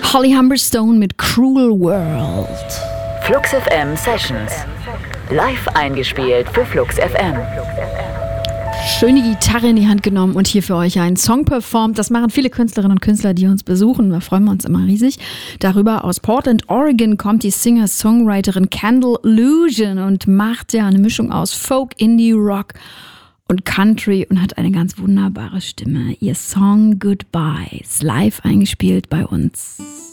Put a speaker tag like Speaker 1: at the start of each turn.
Speaker 1: Holly Humberstone mit Cruel World.
Speaker 2: Flux FM Sessions. Live eingespielt für Flux FM.
Speaker 1: Schöne Gitarre in die Hand genommen und hier für euch einen Song performt. Das machen viele Künstlerinnen und Künstler, die uns besuchen. Da freuen wir uns immer riesig darüber. Aus Portland, Oregon kommt die Singer-Songwriterin Kendall Lusion und macht ja eine Mischung aus Folk, Indie, Rock und Country und hat eine ganz wunderbare Stimme. Ihr Song Goodbye ist live eingespielt bei uns.